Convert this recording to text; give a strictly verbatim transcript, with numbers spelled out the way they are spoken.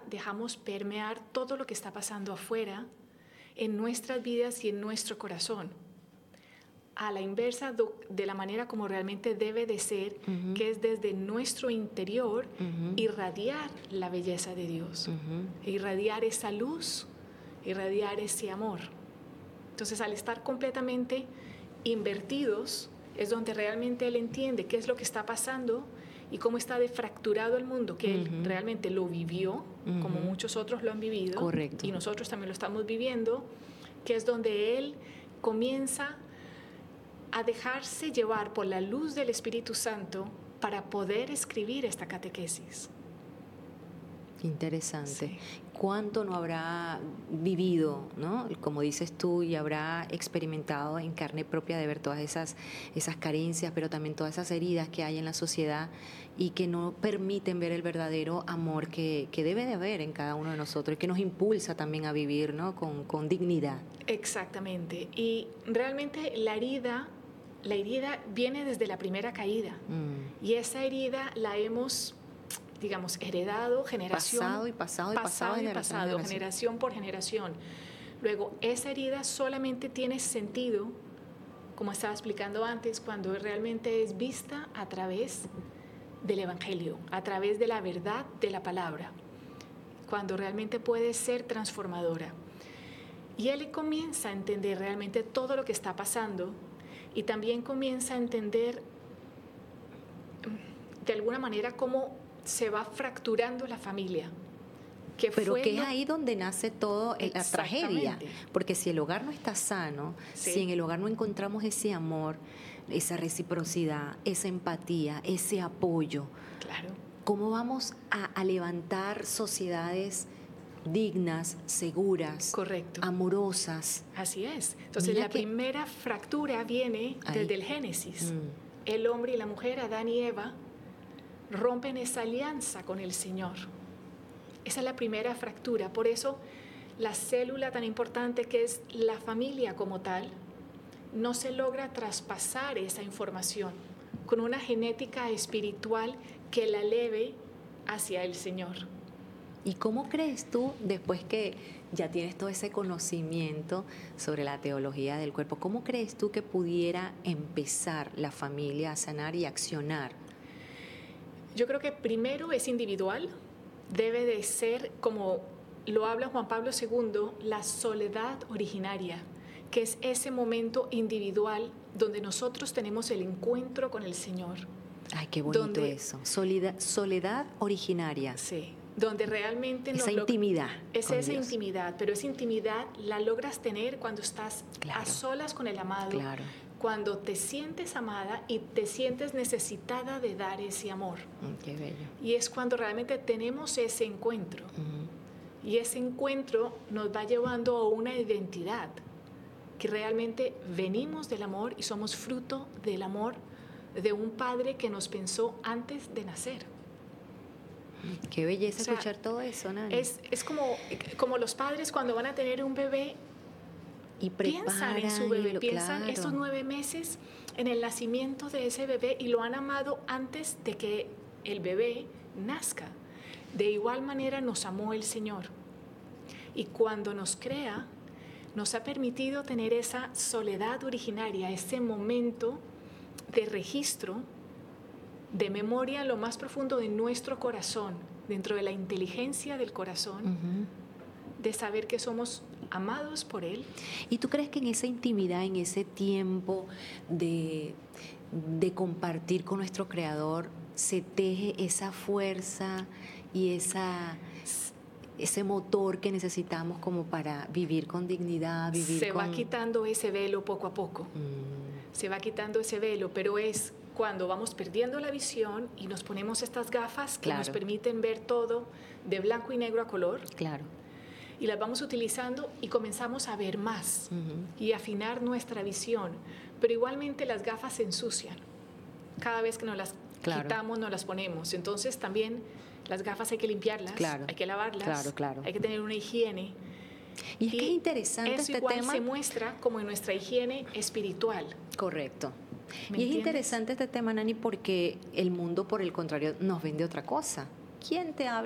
dejamos permear todo lo que está pasando afuera en nuestras vidas y en nuestro corazón. A la inversa de la manera como realmente debe de ser, uh-huh. que es desde nuestro interior, uh-huh. irradiar la belleza de Dios, uh-huh. irradiar esa luz, irradiar ese amor. Entonces, al estar completamente invertidos, es donde realmente Él entiende qué es lo que está pasando y cómo está de fracturado el mundo, que uh-huh. Él realmente lo vivió, uh-huh. como muchos otros lo han vivido. Correcto. Y nosotros también lo estamos viviendo, que es donde Él comienza a dejarse llevar por la luz del Espíritu Santo para poder escribir esta catequesis. Interesante. Sí. ¿Cuánto no habrá vivido, ¿no? Como dices tú, y habrá experimentado en carne propia de ver todas esas, esas carencias, pero también todas esas heridas que hay en la sociedad y que no permiten ver el verdadero amor que, que debe de haber en cada uno de nosotros y que nos impulsa también a vivir, ¿no? con, con dignidad. Exactamente. Y realmente la herida, la herida viene desde la primera caída. Mm. Y esa herida la hemos, digamos, heredado generación. Pasado y pasado y pasado. Pasado y pasado, generación. generación por generación. Luego, esa herida solamente tiene sentido, como estaba explicando antes, cuando realmente es vista a través del Evangelio, a través de la verdad de la palabra, cuando realmente puede ser transformadora. Y él comienza a entender realmente todo lo que está pasando y también comienza a entender de alguna manera cómo se va fracturando la familia. Que Pero que es ahí donde nace toda la tragedia, porque si el hogar no está sano, sí. si en el hogar no encontramos ese amor, esa reciprocidad, esa empatía, ese apoyo, claro. ¿cómo vamos a, a levantar sociedades dignas, seguras, correcto, amorosas? Así es. Entonces Mira la que... primera fractura viene ahí. Desde el Génesis. Mm. El hombre y la mujer, Adán y Eva, rompen esa alianza con el Señor. Esa es la primera fractura. Por eso la célula tan importante que es la familia como tal, no se logra traspasar esa información con una genética espiritual que la eleve hacia el Señor. ¿Y cómo crees tú, después que ya tienes todo ese conocimiento sobre la teología del cuerpo, cómo crees tú que pudiera empezar la familia a sanar y accionar? Yo creo que primero es individual, debe de ser, como lo habla Juan Pablo segundo, la soledad originaria, que es ese momento individual donde nosotros tenemos el encuentro con el Señor. Ay, qué bonito donde, eso, soledad, soledad originaria. Sí, donde realmente... Esa intimidad. Es esa Dios. intimidad, pero esa intimidad la logras tener cuando estás claro. a solas con el amado, claro. cuando te sientes amada y te sientes necesitada de dar ese amor. Mm, qué bello. Y es cuando realmente tenemos ese encuentro. Uh-huh. Y ese encuentro nos va llevando a una identidad, que realmente venimos del amor y somos fruto del amor de un padre que nos pensó antes de nacer. Qué belleza, o sea, escuchar todo eso, Nani. Es, es como, como los padres cuando van a tener un bebé y piensan en su bebé, lo, piensan claro. estos nueve meses en el nacimiento de ese bebé y lo han amado antes de que el bebé nazca. De igual manera nos amó el Señor. Y cuando nos crea, nos ha permitido tener esa soledad originaria, ese momento de registro, de memoria en lo más profundo de nuestro corazón, dentro de la inteligencia del corazón, uh-huh. de saber que somos amados por Él. ¿Y tú crees que en esa intimidad, en ese tiempo de, de compartir con nuestro Creador, se teje esa fuerza y esa... ese motor que necesitamos como para vivir con dignidad, vivir Se con... va quitando ese velo poco a poco, mm. se va quitando ese velo, pero es cuando vamos perdiendo la visión y nos ponemos estas gafas que claro. nos permiten ver todo de blanco y negro a color. Claro. Y las vamos utilizando y comenzamos a ver más uh-huh. y afinar nuestra visión, pero igualmente las gafas se ensucian. Cada vez que nos las claro. quitamos, nos las ponemos. Entonces también... las gafas hay que limpiarlas, claro, hay que lavarlas, claro, claro. hay que tener una higiene. Y es y que es interesante eso este igual tema. Se muestra como en nuestra higiene espiritual. Correcto. Y entiendes? Es interesante este tema, Nani, porque el mundo, por el contrario, nos vende otra cosa. ¿Quién te habla?